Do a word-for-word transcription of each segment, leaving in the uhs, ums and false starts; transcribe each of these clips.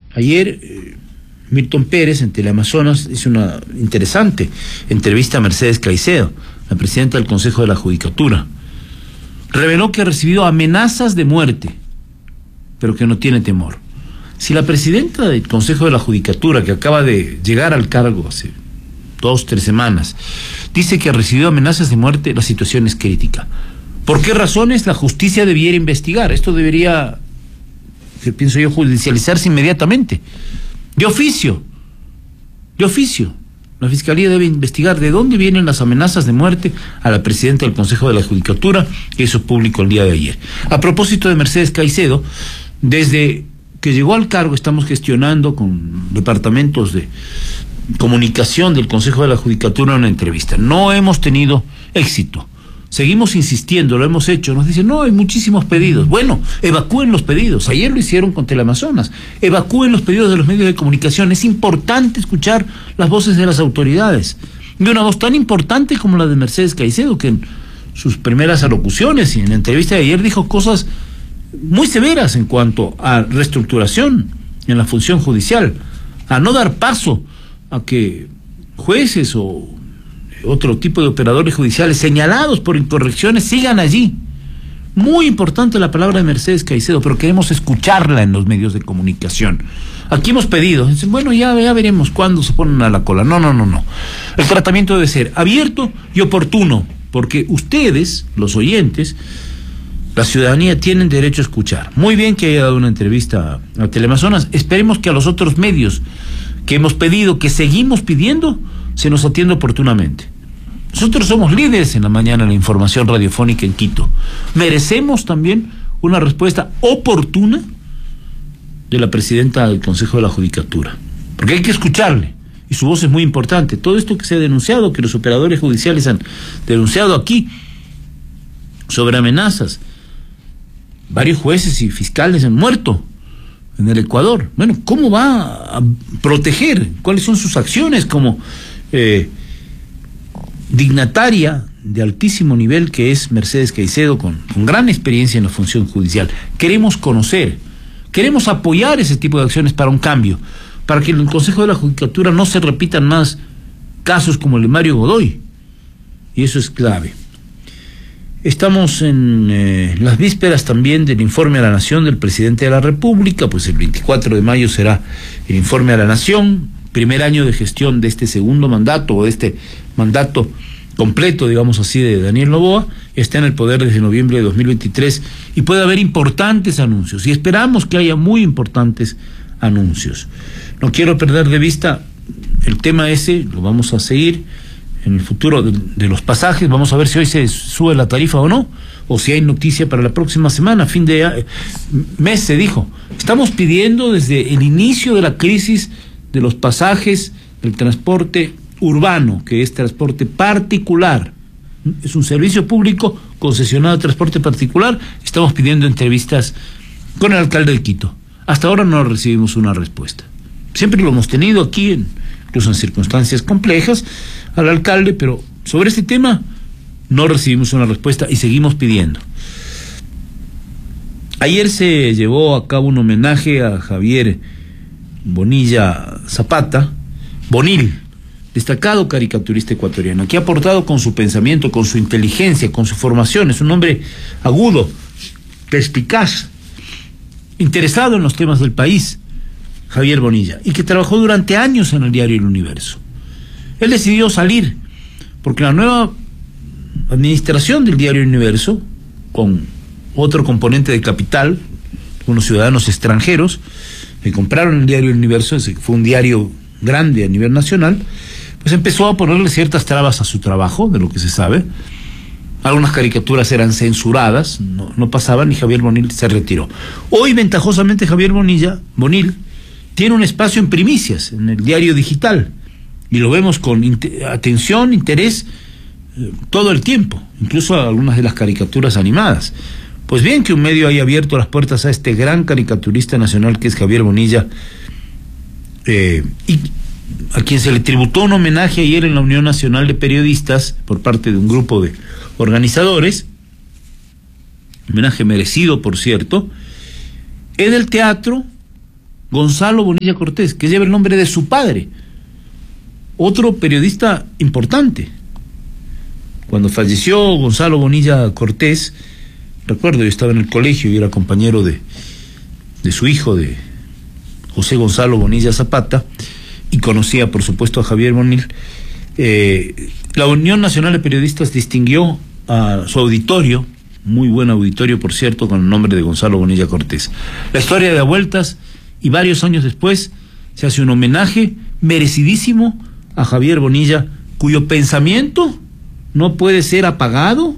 Ayer eh, Milton Pérez en Teleamazonas hizo una interesante entrevista a Mercedes Caicedo, la presidenta del Consejo de la Judicatura. Reveló que ha recibido amenazas de muerte, pero que no tiene temor. Si la presidenta del Consejo de la Judicatura, que acaba de llegar al cargo hace dos, tres semanas, dice que ha recibido amenazas de muerte, la situación es crítica. ¿Por qué razones la justicia debiera investigar? Esto debería, que pienso yo, judicializarse inmediatamente. De oficio, de oficio. La Fiscalía debe investigar de dónde vienen las amenazas de muerte a la presidenta del Consejo de la Judicatura, que hizo público el día de ayer. A propósito de Mercedes Caicedo, desde que llegó al cargo estamos gestionando con departamentos de comunicación del Consejo de la Judicatura una entrevista. No hemos tenido éxito. Seguimos insistiendo, lo hemos hecho. Nos dicen, no, hay muchísimos pedidos. Bueno, evacúen los pedidos. Ayer lo hicieron con Teleamazonas. Evacúen los pedidos de los medios de comunicación. Es importante escuchar las voces de las autoridades. De una voz tan importante como la de Mercedes Caicedo, que en sus primeras alocuciones y en la entrevista de ayer dijo cosas muy severas en cuanto a reestructuración en la función judicial, a no dar paso a que jueces o otro tipo de operadores judiciales señalados por incorrecciones sigan allí. Muy importante la palabra de Mercedes Caicedo, pero queremos escucharla en los medios de comunicación. Aquí hemos pedido, dicen, bueno, ya, ya veremos cuándo se ponen a la cola. No, no, no, no. El tratamiento debe ser abierto y oportuno, porque ustedes, los oyentes, la ciudadanía, tienen derecho a escuchar. Muy bien que haya dado una entrevista a, a Teleamazonas. Esperemos que a los otros medios que hemos pedido, que seguimos pidiendo, se nos atiende oportunamente. Nosotros somos líderes en la mañana en la información radiofónica en Quito. Merecemos también una respuesta oportuna de la presidenta del Consejo de la Judicatura, porque hay que escucharle, y su voz es muy importante. Todo esto que se ha denunciado, que los operadores judiciales han denunciado aquí, sobre amenazas, varios jueces y fiscales han muerto en el Ecuador. Bueno, ¿cómo va a proteger? ¿Cuáles son sus acciones como eh, dignataria de altísimo nivel que es Mercedes Caicedo, con, con gran experiencia en la función judicial? Queremos conocer, queremos apoyar ese tipo de acciones para un cambio, para que en el Consejo de la Judicatura no se repitan más casos como el de Mario Godoy, y eso es clave. Estamos en eh, las vísperas también del informe a la Nación del presidente de la República. Pues el veinticuatro de mayo será el informe a la Nación, primer año de gestión de este segundo mandato, o de este mandato completo, digamos así, de Daniel Noboa. Está en el poder desde noviembre de dos mil veintitrés y puede haber importantes anuncios, y esperamos que haya muy importantes anuncios. No quiero perder de vista el tema ese, lo vamos a seguir en el futuro de, de los pasajes. Vamos a ver si hoy se sube la tarifa o no, o si hay noticia para la próxima semana, fin de eh, mes se dijo. Estamos pidiendo desde el inicio de la crisis de los pasajes del transporte urbano, que es transporte particular, es un servicio público concesionado de transporte particular. Estamos pidiendo entrevistas con el alcalde de Quito. Hasta ahora no recibimos una respuesta. Siempre lo hemos tenido aquí, en, incluso en circunstancias complejas, al alcalde, pero sobre este tema no recibimos una respuesta y seguimos pidiendo. Ayer se llevó a cabo un homenaje a Javier Bonilla Zapata, Bonil, destacado caricaturista ecuatoriano, que ha aportado con su pensamiento, con su inteligencia, con su formación. Es un hombre agudo, perspicaz, interesado en los temas del país, Javier Bonilla, y que trabajó durante años en el diario El Universo. Él decidió salir porque la nueva administración del diario El Universo, con otro componente de capital, unos ciudadanos extranjeros que compraron el diario El Universo, ese fue un diario grande a nivel nacional, pues empezó a ponerle ciertas trabas a su trabajo, de lo que se sabe. Algunas caricaturas eran censuradas, no, no pasaban, y Javier Bonil se retiró. Hoy, ventajosamente, Javier Bonilla, Bonil tiene un espacio en primicias en el diario digital, y lo vemos con inter- atención, interés, eh, todo el tiempo, incluso algunas de las caricaturas animadas. Pues bien, que un medio haya abierto las puertas a este gran caricaturista nacional que es Javier Bonilla, eh, y a quien se le tributó un homenaje ayer en la Unión Nacional de Periodistas por parte de un grupo de organizadores, homenaje merecido, por cierto. En el teatro Gonzalo Bonilla Cortés, que lleva el nombre de su padre, otro periodista importante. Cuando falleció Gonzalo Bonilla Cortés, recuerdo, yo estaba en el colegio y era compañero de, de su hijo, de José Gonzalo Bonilla Zapata, y conocía, por supuesto, a Javier Bonil. Eh, la Unión Nacional de Periodistas distinguió a su auditorio, muy buen auditorio, por cierto, con el nombre de Gonzalo Bonilla Cortés. La historia da vueltas y varios años después se hace un homenaje merecidísimo a Javier Bonilla, cuyo pensamiento no puede ser apagado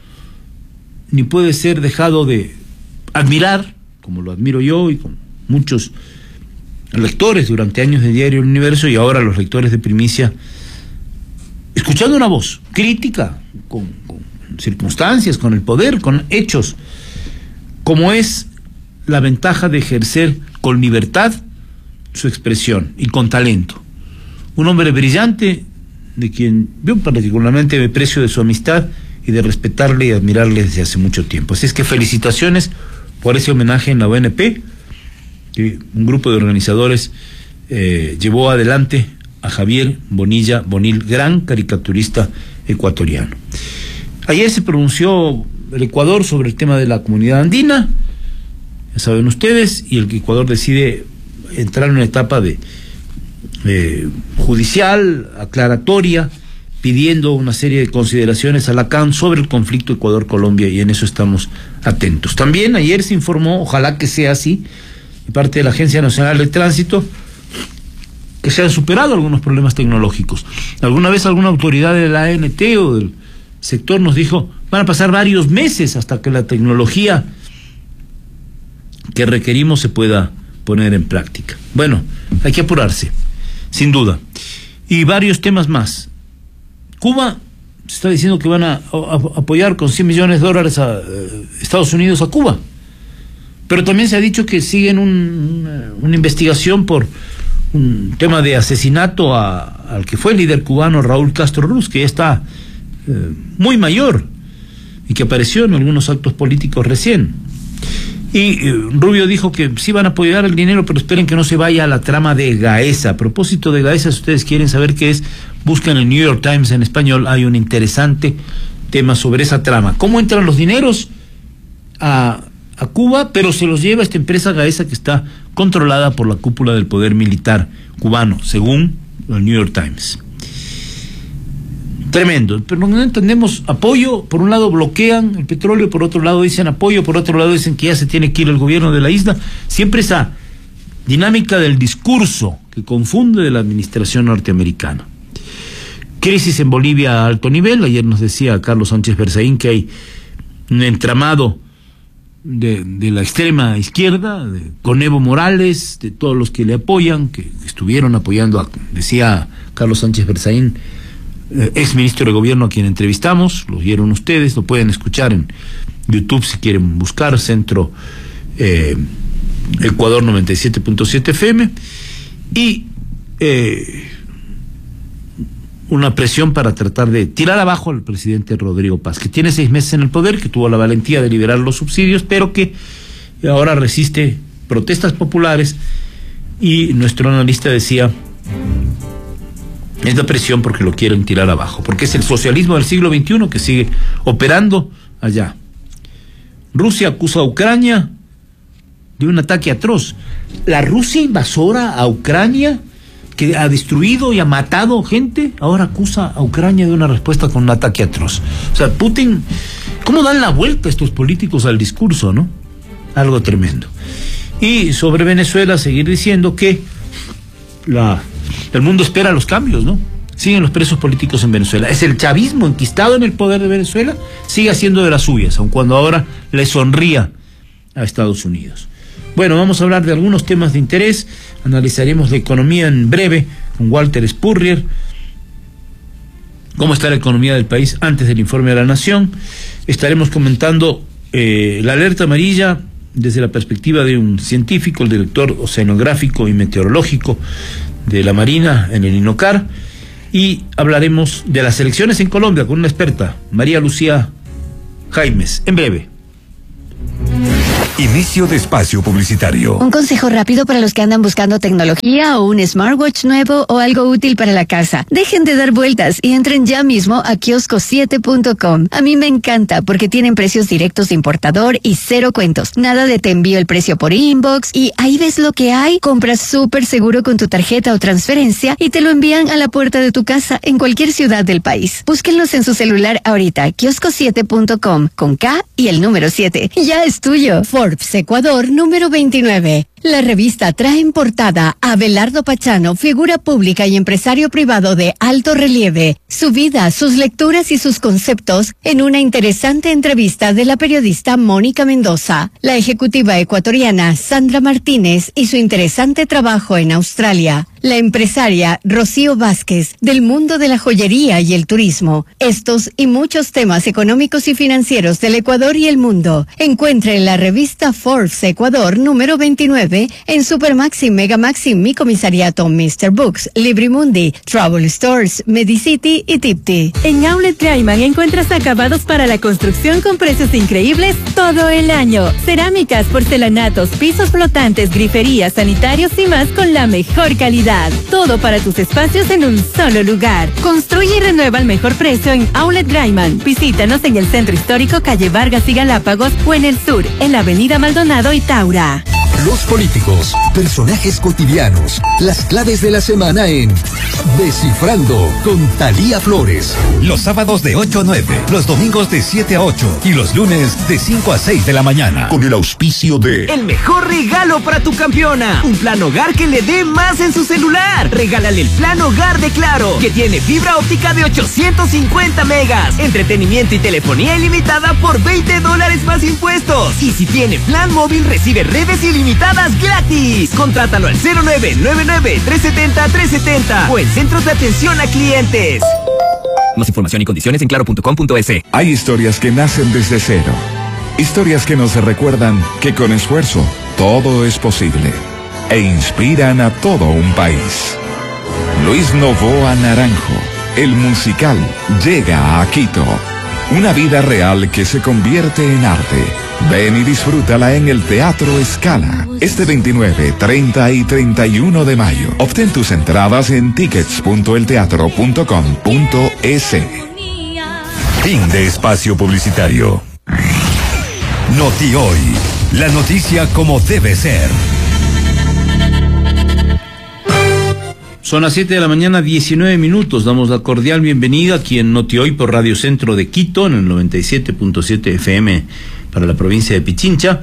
ni puede ser dejado de admirar, como lo admiro yo y con muchos lectores durante años de Diario El Universo y ahora los lectores de Primicia, escuchando una voz crítica, con, con circunstancias, con el poder, con hechos, como es la ventaja de ejercer con libertad su expresión y con talento. Un hombre brillante, de quien yo particularmente me aprecio de su amistad y de respetarle y admirarle desde hace mucho tiempo. Así es que felicitaciones por ese homenaje en la O N P, que un grupo de organizadores eh, llevó adelante a Javier Bonilla Bonil, gran caricaturista ecuatoriano. Ayer se pronunció el Ecuador sobre el tema de la comunidad andina, ya saben ustedes, y el Ecuador decide entrar en una etapa de eh, judicial, aclaratoria, pidiendo una serie de consideraciones a la C A N sobre el conflicto Ecuador-Colombia, y en eso estamos atentos. También ayer se informó, ojalá que sea así, de parte de la Agencia Nacional de Tránsito, que se han superado algunos problemas tecnológicos. Alguna vez alguna autoridad de la A N T o del sector nos dijo, van a pasar varios meses hasta que la tecnología que requerimos se pueda poner en práctica. Bueno, hay que apurarse, sin duda. Y varios temas más. Cuba se está diciendo que van a, a, a apoyar con cien millones de dólares a eh, Estados Unidos a Cuba. Pero también se ha dicho que siguen un, una, una investigación por un tema de asesinato a, al que fue el líder cubano Raúl Castro Ruz, que ya está eh, muy mayor y que apareció en algunos actos políticos recién. Y eh, Rubio dijo que sí van a apoyar el dinero, pero esperen que no se vaya a la trama de Gaesa. A propósito de Gaesa, si ustedes quieren saber qué es, buscan en el New York Times en español, hay un interesante tema sobre esa trama. ¿Cómo entran los dineros a, a Cuba, pero se los lleva esta empresa Gaesa que está controlada por la cúpula del poder militar cubano, según el New York Times? Tremendo, pero no entendemos. Apoyo, por un lado bloquean el petróleo, por otro lado dicen apoyo, por otro lado dicen que ya se tiene que ir el gobierno de la isla. Siempre esa dinámica del discurso que confunde de la administración norteamericana. Crisis en Bolivia a alto nivel. Ayer nos decía Carlos Sánchez Berzaín que hay un entramado de, de la extrema izquierda, de, con Evo Morales, de todos los que le apoyan, que estuvieron apoyando a, decía Carlos Sánchez Berzaín, eh, ex ministro de gobierno a quien entrevistamos, lo vieron ustedes, lo pueden escuchar en YouTube si quieren buscar, Centro eh, Ecuador noventa y siete punto siete F M, y eh, una presión para tratar de tirar abajo al presidente Rodrigo Paz, que tiene seis meses en el poder, que tuvo la valentía de liberar los subsidios, pero que ahora resiste protestas populares, y nuestro analista decía, es la presión porque lo quieren tirar abajo, porque es el socialismo del siglo veintiuno que sigue operando allá. Rusia acusa a Ucrania de un ataque atroz. La Rusia invasora a Ucrania, que ha destruido y ha matado gente, ahora acusa a Ucrania de una respuesta con un ataque atroz. O sea, Putin, ¿cómo dan la vuelta estos políticos al discurso, no? Algo tremendo. Y sobre Venezuela, seguir diciendo que la, el mundo espera los cambios, ¿no? Siguen los presos políticos en Venezuela. Es el chavismo enquistado en el poder de Venezuela, sigue haciendo de las suyas, aun cuando ahora le sonría a Estados Unidos. Bueno, vamos a hablar de algunos temas de interés, analizaremos la economía en breve con Walter Spurrier, cómo está la economía del país antes del informe de la Nación, estaremos comentando eh, la alerta amarilla desde la perspectiva de un científico, el director oceanográfico y meteorológico de la Marina en el INOCAR, y hablaremos de las elecciones en Colombia con una experta, María Lucía Jaimes, en breve. Inicio de espacio publicitario. Un consejo rápido para los que andan buscando tecnología o un smartwatch nuevo o algo útil para la casa. Dejen de dar vueltas y entren ya mismo a kiosco siete punto com. A mí me encanta porque tienen precios directos de importador y cero cuentos. Nada de te envío el precio por inbox y ahí ves lo que hay. Compras súper seguro con tu tarjeta o transferencia y te lo envían a la puerta de tu casa en cualquier ciudad del país. Búsquenlos en su celular ahorita. kiosco siete punto com con K y el número siete. Ya es tuyo. Forbes Ecuador número veintinueve. La revista trae en portada a Abelardo Pachano, figura pública y empresario privado de alto relieve, su vida, sus lecturas y sus conceptos en una interesante entrevista de la periodista Mónica Mendoza, la ejecutiva ecuatoriana Sandra Martínez y su interesante trabajo en Australia, la empresaria Rocío Vázquez del mundo de la joyería y el turismo. Estos y muchos temas económicos y financieros del Ecuador y el mundo. Encuentre en la revista Forbes Ecuador número veintinueve en Supermaxi, Megamaxi, Mi Comisariato, mister Books, Librimundi, Travel Stores, Medicity y Tipti. En Outlet Graiman encuentras acabados para la construcción con precios increíbles todo el año. Cerámicas, porcelanatos, pisos flotantes, griferías, sanitarios y más con la mejor calidad. Todo para tus espacios en un solo lugar. Construye y renueva al mejor precio en Outlet Graiman. Visítanos en el Centro Histórico, calle Vargas y Galápagos, o en el sur, en la avenida Maldonado y Taura. Los políticos, personajes cotidianos, las claves de la semana en Descifrando con Thalía Flores. Los sábados de ocho a nueve, los domingos de siete a ocho y los lunes de cinco a seis de la mañana. Con el auspicio de... El mejor regalo para tu campeona. Un plan hogar que le dé más en su celular. Regálale el plan hogar de Claro, que tiene fibra óptica de ochocientos cincuenta megas, entretenimiento y telefonía ilimitada por veinte dólares más impuestos. Y si tiene plan móvil, recibe redes ilimitadas gratis. Contrátalo al cero nueve nueve nueve, tres siete cero, tres siete cero o en centros de atención a clientes. Más información y condiciones en claro punto com punto es. Hay historias que nacen desde cero. Historias que nos recuerdan que con esfuerzo todo es posible. E inspiran a todo un país. Luis Novoa Naranjo, el musical, llega a Quito. Una vida real que se convierte en arte. Ven y disfrútala en el Teatro Scala, este veintinueve, treinta y treinta y uno de mayo. Obtén tus entradas en tickets punto el teatro punto com punto es. Fin de espacio publicitario. Noti Hoy, la noticia como debe ser. Son las siete de la mañana, diecinueve minutos. Damos la cordial bienvenida aquí en Noti Hoy por Radio Centro de Quito, en el noventa y siete punto siete F M para la provincia de Pichincha,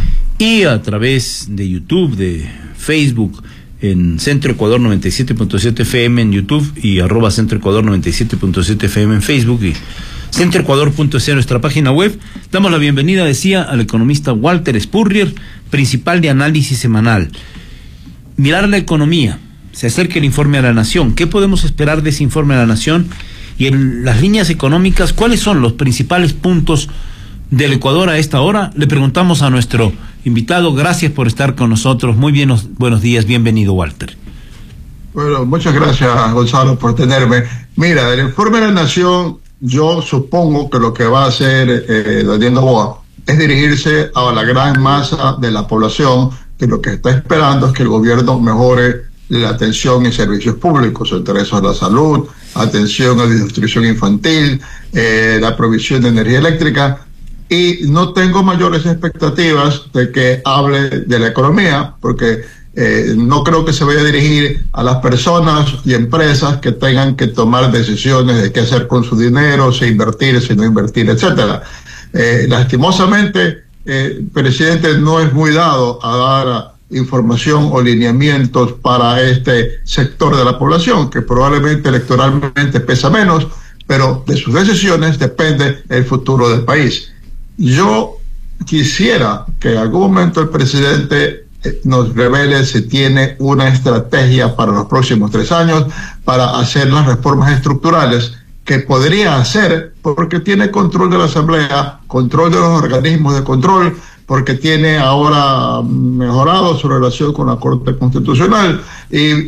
y a través de YouTube, de Facebook, en Centro Ecuador noventa y siete punto siete F M en YouTube y arroba Centro Ecuador noventa y siete punto siete F M en Facebook y centro ecuador punto es nuestra página web. Damos la bienvenida, decía, al economista Walter Spurrier, principal de Análisis Semanal. Mirar la economía. Se acerca el informe a la Nación. ¿Qué podemos esperar de ese informe a la Nación? Y en las líneas económicas, ¿cuáles son los principales puntos del Ecuador a esta hora? Le preguntamos a nuestro invitado. Gracias por estar con nosotros. Muy bien, buenos días. Bienvenido, Walter. Bueno, muchas gracias, Gonzalo, por tenerme. Mira, el informe de la Nación, yo supongo que lo que va a hacer eh, Daniel Novoa es dirigirse a la gran masa de la población, que lo que está esperando es que el gobierno mejore la atención y servicios públicos, entre esos la salud, atención a la nutrición infantil, eh, la provisión de energía eléctrica, y no tengo mayores expectativas de que hable de la economía, porque eh, no creo que se vaya a dirigir a las personas y empresas que tengan que tomar decisiones de qué hacer con su dinero, si invertir, si no invertir, etcétera. Eh, lastimosamente, eh, el presidente no es muy dado a dar información o lineamientos para este sector de la población, que probablemente electoralmente pesa menos, pero de sus decisiones depende el futuro del país. Yo quisiera que en algún momento el presidente nos revele si tiene una estrategia para los próximos tres años para hacer las reformas estructurales que podría hacer, porque tiene control de la Asamblea, control de los organismos de control, porque tiene ahora mejorado su relación con la Corte Constitucional y, y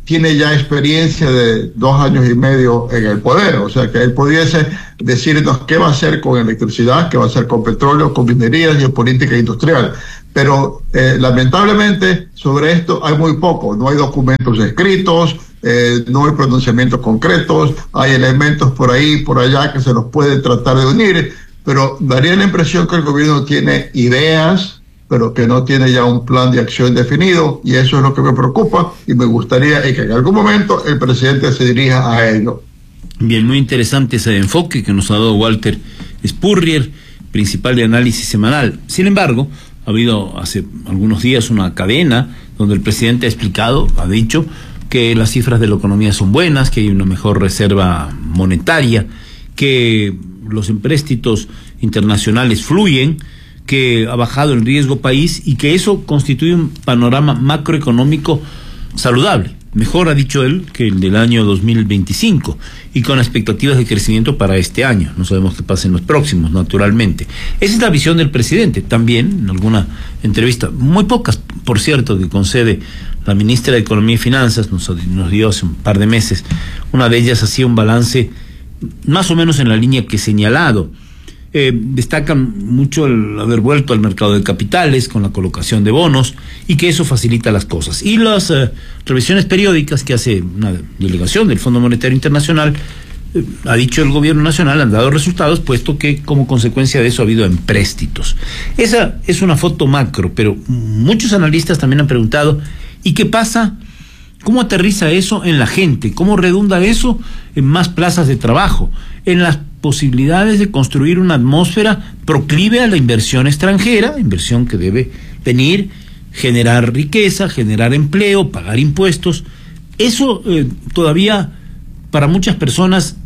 tiene ya experiencia de dos años y medio en el poder, o sea que él pudiese decirnos qué va a hacer con electricidad, qué va a hacer con petróleo, con minerías y en política industrial. Pero eh, lamentablemente sobre esto hay muy poco, no hay documentos escritos, eh, no hay pronunciamientos concretos, hay elementos por ahí, por allá que se los puede tratar de unir, pero daría la impresión que el gobierno tiene ideas, pero que no tiene ya un plan de acción definido, y eso es lo que me preocupa, y me gustaría que en algún momento el presidente se dirija a ello. Bien, muy interesante ese enfoque que nos ha dado Walter Spurrier, principal de análisis semanal. Sin embargo, ha habido hace algunos días una cadena donde el presidente ha explicado, ha dicho, que las cifras de la economía son buenas, que hay una mejor reserva monetaria, que los empréstitos internacionales fluyen, que ha bajado el riesgo país y que eso constituye un panorama macroeconómico saludable. Mejor, ha dicho él, que el del año dos mil veinticinco y con expectativas de crecimiento para este año. No sabemos qué pasa en los próximos, naturalmente. Esa es la visión del presidente. También, en alguna entrevista, muy pocas, por cierto, que concede la ministra de Economía y Finanzas, nos, nos dio hace un par de meses, una de ellas hacía un balance más o menos en la línea que he señalado. Eh, destacan mucho el haber vuelto al mercado de capitales con la colocación de bonos y que eso facilita las cosas. Y las eh, revisiones periódicas que hace una delegación del Fondo Monetario Internacional, eh, ha dicho el gobierno nacional, han dado resultados, puesto que como consecuencia de eso ha habido empréstitos. Esa es una foto macro, pero muchos analistas también han preguntado, ¿y qué pasa? ¿Cómo aterriza eso en la gente? ¿Cómo redunda eso en más plazas de trabajo? En las posibilidades de construir una atmósfera proclive a la inversión extranjera, inversión que debe venir, generar riqueza, generar empleo, pagar impuestos. Eso eh, todavía para muchas personas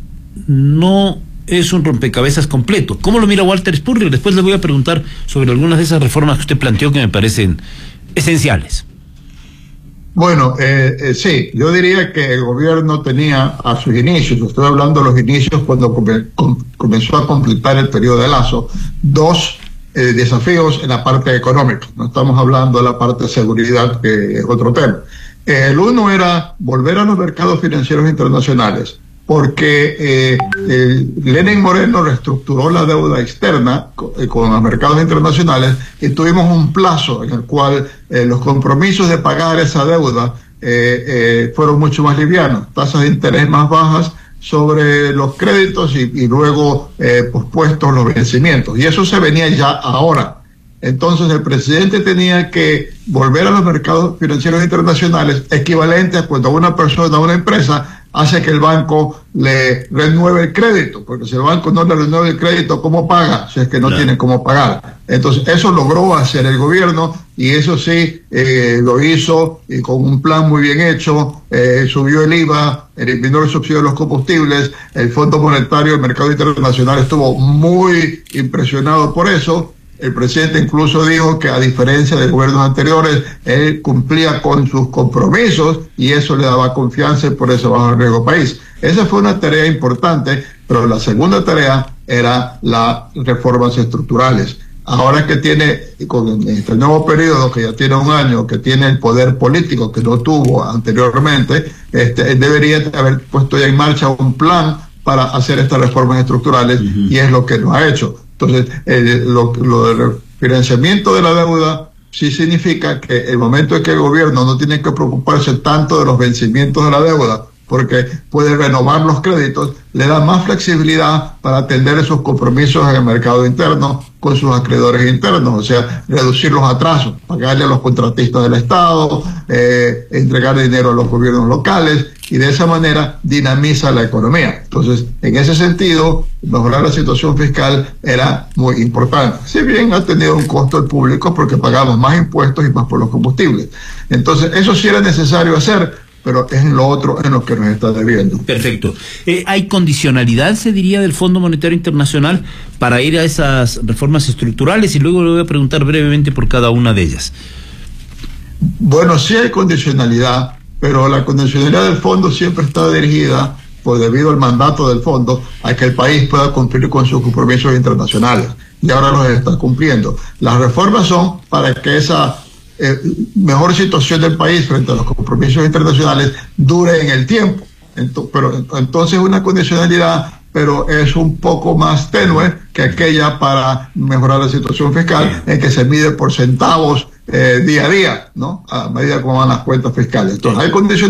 no es un rompecabezas completo. ¿Cómo lo mira Walter Spurrier? Después le voy a preguntar sobre algunas de esas reformas que usted planteó que me parecen esenciales. Bueno, eh, eh, sí, yo diría que el gobierno tenía a sus inicios, estoy hablando de los inicios cuando come, com, comenzó a completar el periodo de Lazo, dos eh, desafíos en la parte económica. No estamos hablando de la parte de seguridad, que es otro tema. Eh, el uno era volver a los mercados financieros internacionales, porque eh, eh, Lenín Moreno reestructuró la deuda externa con, eh, con los mercados internacionales y tuvimos un plazo en el cual eh, los compromisos de pagar esa deuda eh, eh, fueron mucho más livianos, tasas de interés más bajas sobre los créditos y, y luego eh, pospuestos los vencimientos. Y eso se venía ya ahora. Entonces el presidente tenía que volver a los mercados financieros internacionales, equivalente a cuando una persona, una empresa, hace que el banco le renueve el crédito, porque si el banco no le renueva el crédito, ¿cómo paga? Si es que no claro. tiene cómo pagar. Entonces eso logró hacer el gobierno, y eso sí, eh, lo hizo y con un plan muy bien hecho, eh, subió el I V A, eliminó el subsidio de los combustibles, el Fondo Monetario del Mercado Internacional estuvo muy impresionado por eso. El presidente incluso dijo que, a diferencia de gobiernos anteriores, él cumplía con sus compromisos y eso le daba confianza y por eso bajó el riesgo país. Esa fue una tarea importante, pero la segunda tarea era las reformas estructurales. Ahora que tiene, con este nuevo periodo, que ya tiene un año, que tiene el poder político que no tuvo anteriormente, este, él debería haber puesto ya en marcha un plan para hacer estas reformas estructurales, uh-huh. y es lo que no ha hecho. Entonces, eh, lo, lo del financiamiento de la deuda sí significa que el momento en que el gobierno no tiene que preocuparse tanto de los vencimientos de la deuda, porque puede renovar los créditos, le da más flexibilidad para atender esos compromisos en el mercado interno con sus acreedores internos, o sea, reducir los atrasos, pagarle a los contratistas del Estado, eh, entregar dinero a los gobiernos locales, y de esa manera dinamiza la economía. Entonces, en ese sentido, mejorar la situación fiscal era muy importante. Si bien ha tenido un costo el público porque pagamos más impuestos y más por los combustibles. Entonces, eso sí era necesario hacer, pero es en lo otro en lo que nos está debiendo. Perfecto. Eh, ¿Hay condicionalidad, se diría, del Fondo Monetario Internacional para ir a esas reformas estructurales? Y luego le voy a preguntar brevemente por cada una de ellas. Bueno, sí hay condicionalidad, pero la condicionalidad del fondo siempre está dirigida, por debido al mandato del fondo, a que el país pueda cumplir con sus compromisos internacionales. Y ahora los está cumpliendo. Las reformas son para que esa eh, mejor situación del país frente a los compromisos internacionales dure en el tiempo. Entonces, pero entonces una condicionalidad, pero es un poco más tenue que aquella para mejorar la situación fiscal, en que se mide por centavos eh, día a día, ¿no? A medida como van las cuentas fiscales. Entonces hay condicionalidad